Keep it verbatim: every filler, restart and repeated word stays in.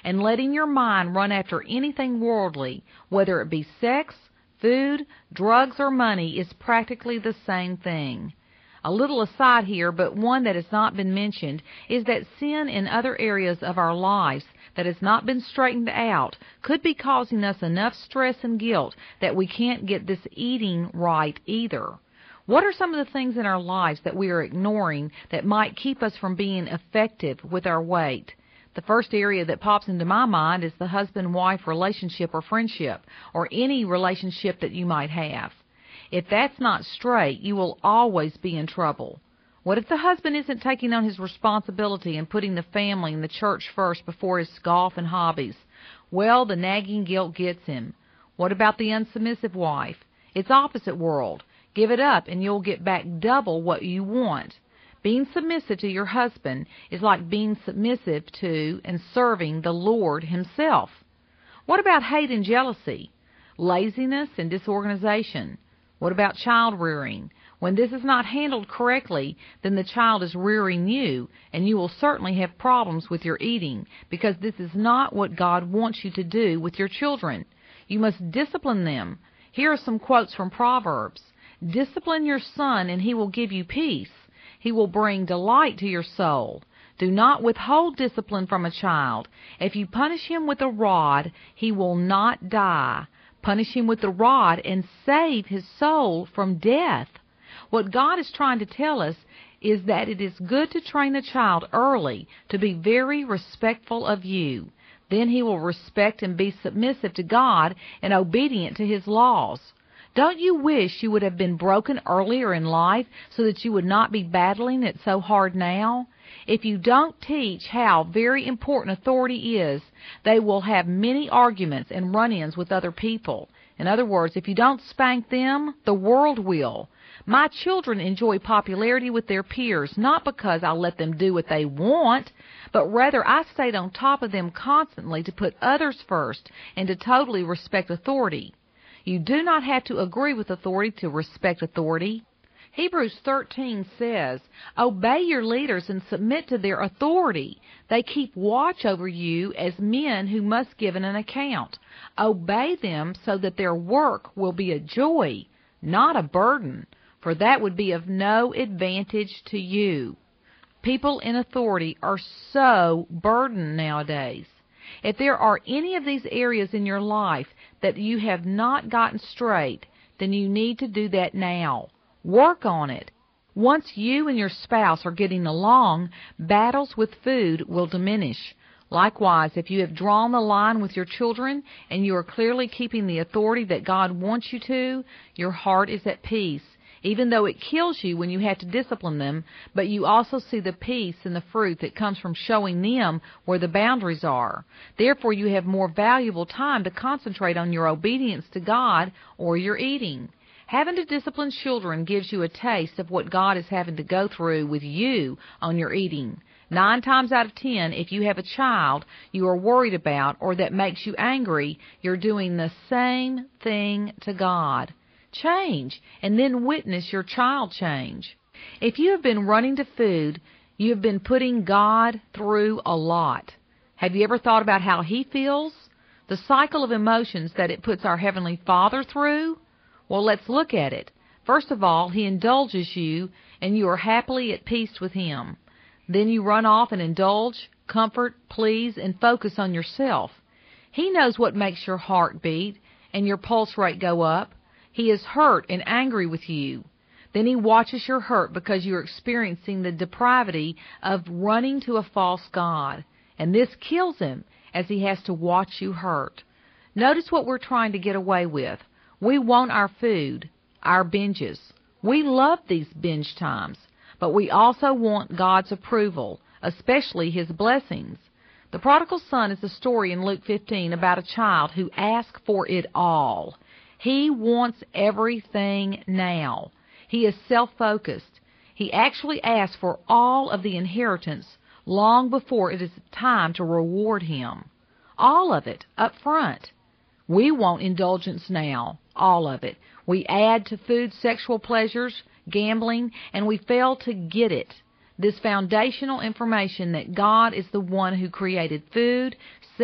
and letting your mind run after anything worldly, whether it be sex, food, drugs, or money, is practically the same thing. A little aside here, but one that has not been mentioned, is that sin in other areas of our lives that has not been straightened out could be causing us enough stress and guilt that we can't get this eating right either. What are some of the things in our lives that we are ignoring that might keep us from being effective with our weight? The first area that pops into my mind is the husband-wife relationship or friendship, or any relationship that you might have. If that's not straight, you will always be in trouble. What if the husband isn't taking on his responsibility and putting the family and the church first before his golf and hobbies? Well, the nagging guilt gets him. What about the unsubmissive wife? It's opposite world. Give it up and you'll get back double what you want. Being submissive to your husband is like being submissive to and serving the Lord himself. What about hate and jealousy? Laziness and disorganization? What about child rearing? When this is not handled correctly, then the child is rearing you, and you will certainly have problems with your eating, because this is not what God wants you to do with your children. You must discipline them. Here are some quotes from Proverbs. Discipline your son, and he will give you peace. He will bring delight to your soul. Do not withhold discipline from a child. If you punish him with a rod, he will not die. Punish him with the rod and save his soul from death. What God is trying to tell us is that it is good to train a child early to be very respectful of you. Then he will respect and be submissive to God and obedient to his laws. Don't you wish you would have been broken earlier in life so that you would not be battling it so hard now? If you don't teach how very important authority is, they will have many arguments and run-ins with other people. In other words, if you don't spank them, the world will. My children enjoy popularity with their peers, not because I let them do what they want, but rather I stayed on top of them constantly to put others first and to totally respect authority. You do not have to agree with authority to respect authority. Hebrews thirteen says, obey your leaders and submit to their authority. They keep watch over you as men who must give an account. Obey them so that their work will be a joy, not a burden, for that would be of no advantage to you. People in authority are so burdened nowadays. If there are any of these areas in your life that you have not gotten straight, then you need to do that now. Work on it. Once you and your spouse are getting along, battles with food will diminish. Likewise, if you have drawn the line with your children and you are clearly keeping the authority that God wants you to, your heart is at peace, even though it kills you when you have to discipline them, but you also see the peace and the fruit that comes from showing them where the boundaries are. Therefore, you have more valuable time to concentrate on your obedience to God or your eating. Having to discipline children gives you a taste of what God is having to go through with you on your eating. Nine times out of ten, if you have a child you are worried about or that makes you angry, you're doing the same thing to God. Change, and then witness your child change. If you have been running to food, you have been putting God through a lot. Have you ever thought about how He feels? The cycle of emotions that it puts our Heavenly Father through? Well, let's look at it. First of all, He indulges you, and you are happily at peace with Him. Then you run off and indulge, comfort, please, and focus on yourself. He knows what makes your heart beat and your pulse rate go up. He is hurt and angry with you. Then He watches your hurt because you are experiencing the depravity of running to a false god. And this kills Him as He has to watch you hurt. Notice what we're trying to get away with. We want our food, our binges. We love these binge times, but we also want God's approval, especially His blessings. The prodigal son is a story in Luke fifteen about a child who asked for it all. He wants everything now. He is self-focused. He actually asks for all of the inheritance long before it is time to reward him. All of it, up front. We want indulgence now, all of it. We add to food sexual pleasures, gambling, and we fail to get it. This foundational information that God is the one who created food,